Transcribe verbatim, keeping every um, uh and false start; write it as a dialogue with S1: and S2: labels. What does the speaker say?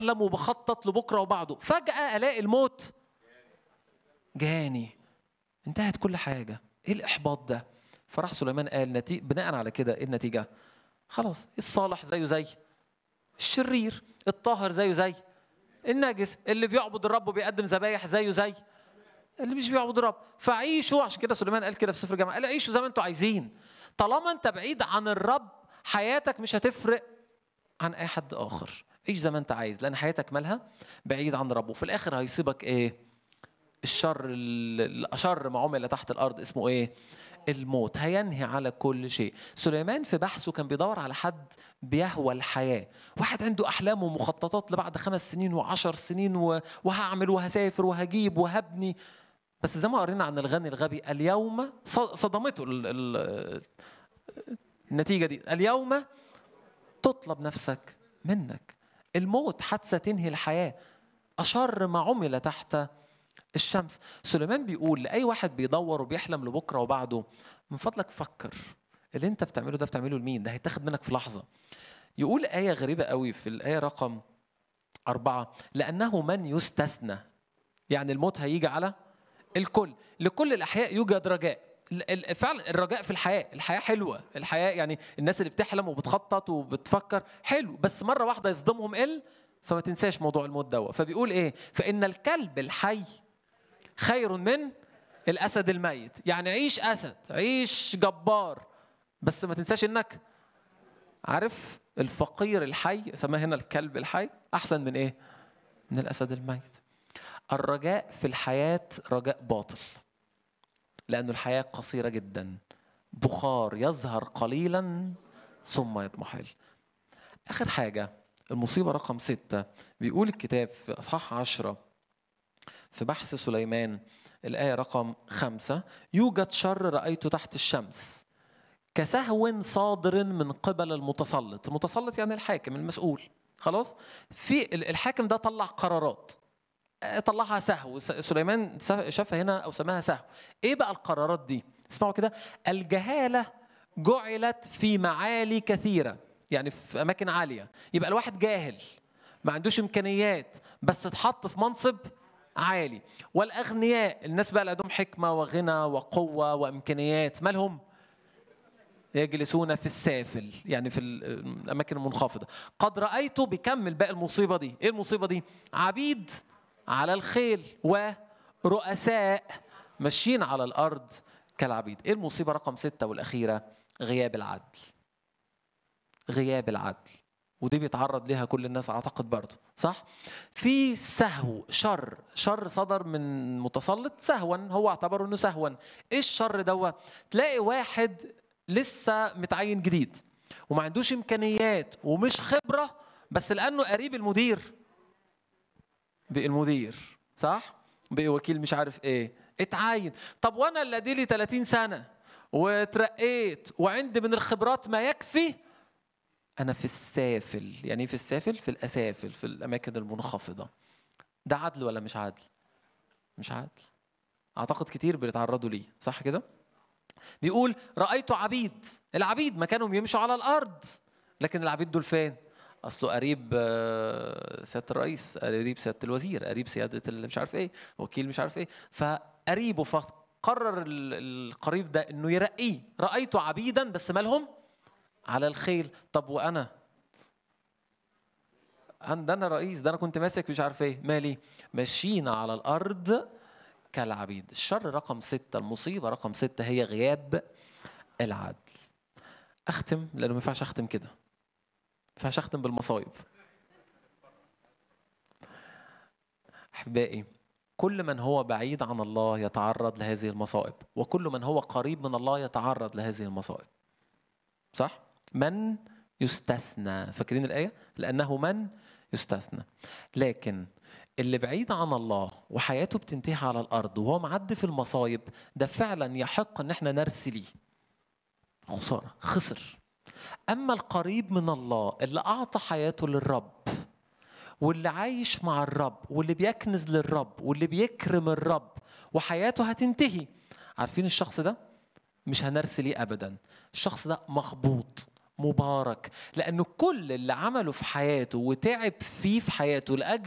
S1: بحلم وبخطط لبكره وبعده، فجأة الاقي الموت جاني، انتهت كل حاجة. ايه الاحباط ده؟ فراح سليمان قال نتي... بناء على كده ايه النتيجة؟ خلاص الصالح زيه زي الشرير، الطاهر زيه زي النجس، اللي بيعبد الرب وبيقدم ذبايح زيه زي اللي مش بيعبد الرب. فعيشوا، عشان كده سليمان قال كده في سفر الجامعة، قال عيشوا زي ما انتوا عايزين، طالما انت بعيد عن الرب حياتك مش هتفرق عن اي حد اخر. عيش زي ما انت عايز، لان حياتك مالها بعيد عن الرب، وفي الاخر هيصيبك ايه؟ الشر الاشر ما عمل تحت الارض اسمه ايه؟ الموت. هينهي على كل شيء. سليمان في بحثه كان بيدور على حد بيهوى الحياة، واحد عنده أحلام ومخططات لبعد خمس سنين وعشر سنين وهعمل وهسافر وهجيب وهبني. بس زي ما قرينا عن الغني الغبي، اليوم صدمته النتيجة دي، اليوم تطلب نفسك منك. الموت حادثة تنهي الحياة، أشر ما عمل تحت الشمس. سليمان بيقول لأي واحد بيدور وبيحلم لبكرة وبعده، من فضلك فكر اللي انت بتعمله ده بتعمله لمين؟ ده هيتاخد منك في لحظة. يقول آية غريبة قوي في الآية رقم أربعة، لأنه من يستثنى، يعني الموت هيجي على الكل، لكل الأحياء يوجد رجاء. فعلا الرجاء في الحياة، الحياة حلوة، الحياة يعني الناس اللي بتحلم وبتخطط وبتفكر حلو، بس مرة واحدة يصدمهم إل، فما تنساش موضوع الموت ده. فبيقول إيه؟ فإن الكلب الحي خير من الأسد الميت. يعني عيش أسد، عيش جبار، بس ما تنساش إنك عارف الفقير الحي، سماه هنا الكلب الحي، أحسن من إيه؟ من الأسد الميت. الرجاء في الحياة رجاء باطل، لأن الحياة قصيرة جدا، بخار يظهر قليلا ثم يضمحل. آخر حاجة المصيبة رقم ستة، بيقول الكتاب في أصحاح عشرة في بحث سليمان الآية رقم خمسة، يوجد شر رأيته تحت الشمس كسهو صادر من قبل المتسلط. المتسلط يعني الحاكم المسؤول، خلاص؟ في الحاكم ده طلع قرارات، طلعها سهو. سليمان شافها هنا أو سماها سهو. إيه بقى القرارات دي؟ اسمعوا كده، الجهالة جعلت في معالي كثيرة، يعني في أماكن عالية. يبقى الواحد جاهل ما عندوش إمكانيات، بس اتحط في منصب عالي. والأغنياء، الناس بقى اللي عندهم حكمة وغنى وقوة وإمكانيات، مالهم؟ يجلسون في السافل، يعني في الأماكن المنخفضة. قد رأيته، بيكمل بقى المصيبة دي. إيه المصيبة دي؟ عبيد على الخيل ورؤساء ماشيين على الأرض كالعبيد. إيه المصيبة رقم ستة والأخيرة؟ غياب العدل. غياب العدل، ودي بيتعرض لها كل الناس أعتقد برضه، صح؟ في سهو، شر شر صدر من متسلط سهوا، هو اعتبره إنه سهوا. إيه الشر دوت؟ تلاقي واحد لسه متعين جديد وما عندوش إمكانيات ومش خبرة، بس لأنه قريب المدير بقى المدير، صح؟ بقى وكيل مش عارف إيه، اتعين. طب وأنا اللي أديلي ثلاثين سنة وترقيت وعندي من الخبرات ما يكفي، أنا في السافل. يعني في السافل، في الأسافل، في الأماكن المنخفضة. ده عدل ولا مش عدل؟ مش عدل. أعتقد كتير بيتعرضوا ليه، صح كده؟ بيقول رأيت عبيد، العبيد مكانهم يمشوا على الأرض، لكن العبيد دول فين؟ أصله قريب سيادة الرئيس، قريب سيادة الوزير، قريب سيادة اللي مش عارف إيه، وكيل مش عارف إيه، فقريبه. فقرر القريب ده إنه يرقيه. رأيت عبيدا بس مالهم؟ على الخيل. طب وأنا؟ ده أنا رئيس، ده أنا كنت ماسك مش عارف إيه، مالي؟ ماشيين على الأرض كالعبيد. الشر رقم ستة، المصيبة رقم ستة هي غياب العدل. أختم لأنه ما ينفعش أختم كده، ما ينفعش أختم بالمصايب. أحبائي، كل من هو بعيد عن الله يتعرض لهذه المصائب، وكل من هو قريب من الله يتعرض لهذه المصائب، صح؟ من يستثنى، فاكرين الآية؟ لأنه من يستثنى. لكن اللي بعيد عن الله وحياته بتنتهي على الأرض وهو معدي في المصايب، ده فعلا يحق أن احنا نرسي ليه خسارة، خسر. أما القريب من الله اللي أعطى حياته للرب، واللي عايش مع الرب، واللي بيكنز للرب، واللي بيكرم الرب، وحياته هتنتهي، عارفين الشخص ده مش هنرسي ليه أبدا. الشخص ده مخبوط، مبارك، لأنه كل اللي عمله في حياته وتعب فيه في حياته لأجل